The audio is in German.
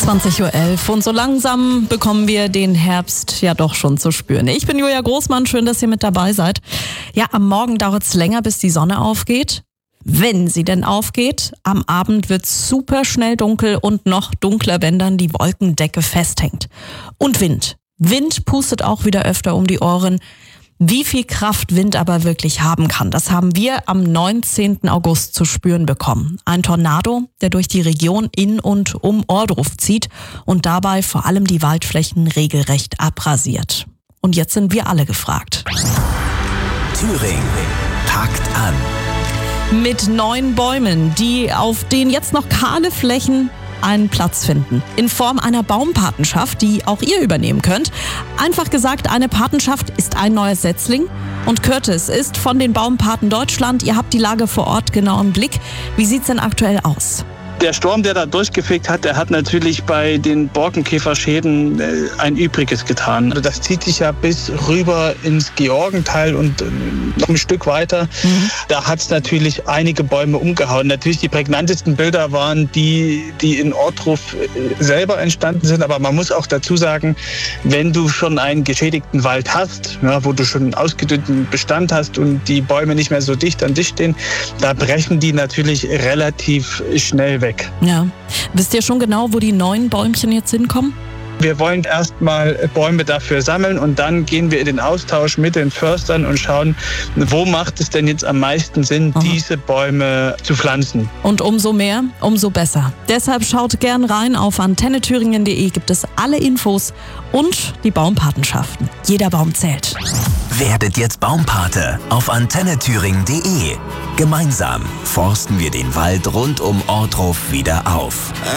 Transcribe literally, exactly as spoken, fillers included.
zwanzig Uhr elf und so langsam bekommen wir den Herbst ja doch schon zu spüren. Ich bin Julia Großmann, schön, dass ihr mit dabei seid. Ja, am Morgen dauert es länger, bis die Sonne aufgeht. Wenn sie denn aufgeht, am Abend wird es super schnell dunkel und noch dunkler, wenn dann die Wolkendecke festhängt. Und Wind. Wind pustet auch wieder öfter um die Ohren. Wie viel Kraft Wind aber wirklich haben kann, das haben wir am neunzehnten August zu spüren bekommen. Ein Tornado, der durch die Region in und um Ohrdruf zieht und dabei vor allem die Waldflächen regelrecht abrasiert. Und jetzt sind wir alle gefragt. Thüringen packt an. Mit neun Bäumen, die auf den jetzt noch kahle Flächen einen Platz finden. In Form einer Baumpatenschaft, die auch ihr übernehmen könnt. Einfach gesagt, eine Patenschaft ist ein neuer Setzling. Und Curtis ist von den Baumpaten Deutschland. Ihr habt die Lage vor Ort genau im Blick. Wie sieht's denn aktuell aus? Der Sturm, der da durchgefegt hat, der hat natürlich bei den Borkenkäferschäden äh, ein Übriges getan. Also das zieht sich ja bis rüber ins Georgental und äh, noch ein Stück weiter. Mhm. Da hat es natürlich einige Bäume umgehauen. Natürlich die prägnantesten Bilder waren die, die in Ohrdruf äh, selber entstanden sind. Aber man muss auch dazu sagen, wenn du schon einen geschädigten Wald hast, ja, wo du schon einen ausgedünnten Bestand hast und die Bäume nicht mehr so dicht an dicht stehen, da brechen die natürlich relativ schnell weg. Ja. Wisst ihr schon genau, wo die neuen Bäumchen jetzt hinkommen? Wir wollen erstmal Bäume dafür sammeln und dann gehen wir in den Austausch mit den Förstern und schauen, wo macht es denn jetzt am meisten Sinn, Aha. diese Bäume zu pflanzen. Und umso mehr, umso besser. Deshalb schaut gern rein, auf antenne thüringen punkt de gibt es alle Infos und die Baumpatenschaften. Jeder Baum zählt. Werdet jetzt Baumpate auf antenne thüringen punkt de. Gemeinsam forsten wir den Wald rund um Ohrdruf wieder auf.